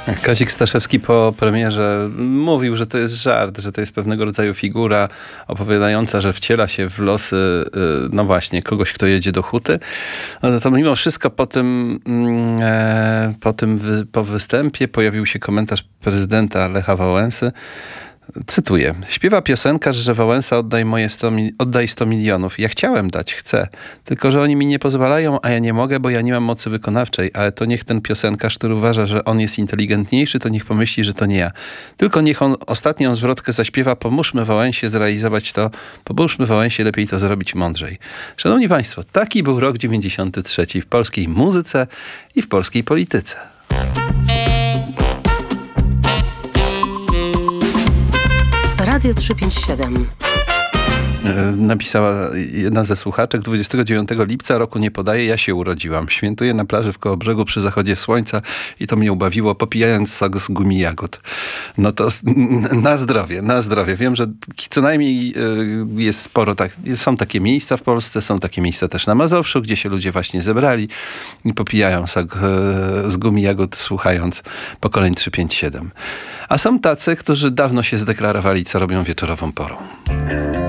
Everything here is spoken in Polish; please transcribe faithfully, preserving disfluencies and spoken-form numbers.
Kazik Staszewski po premierze mówił, że to jest żart, że to jest pewnego rodzaju figura opowiadająca, że wciela się w losy, no właśnie, kogoś, kto jedzie do huty. No to mimo wszystko po tym, po tym wy, po występie pojawił się komentarz prezydenta Lecha Wałęsy. Cytuję. Śpiewa piosenkarz, że Wałęsa oddaj, moje sto, oddaj sto milionów. Ja chciałem dać, chcę. Tylko, że oni mi nie pozwalają, a ja nie mogę, bo ja nie mam mocy wykonawczej. Ale to niech ten piosenkarz, który uważa, że on jest inteligentniejszy, to niech pomyśli, że to nie ja. Tylko niech on ostatnią zwrotkę zaśpiewa. Pomóżmy Wałęsie zrealizować to. Pomóżmy Wałęsie lepiej to zrobić mądrzej. Szanowni Państwo, taki był rok dziewięćdziesiąty trzeci w polskiej muzyce i w polskiej polityce. Radio trzysta pięćdziesiąt siedem. Napisała jedna ze słuchaczek: dwudziestego dziewiątego lipca, roku nie podaję, ja się urodziłam. Świętuję na plaży w Kołobrzegu przy zachodzie słońca i to mnie ubawiło, popijając sok z gumi jagód. No to na zdrowie, na zdrowie. Wiem, że co najmniej jest sporo, tak, są takie miejsca w Polsce, są takie miejsca też na Mazowszu, gdzie się ludzie właśnie zebrali i popijają sok z gumi jagód, słuchając pokoleń trzysta pięćdziesiąt siedem. A są tacy, którzy dawno się zdeklarowali, co robią wieczorową porą.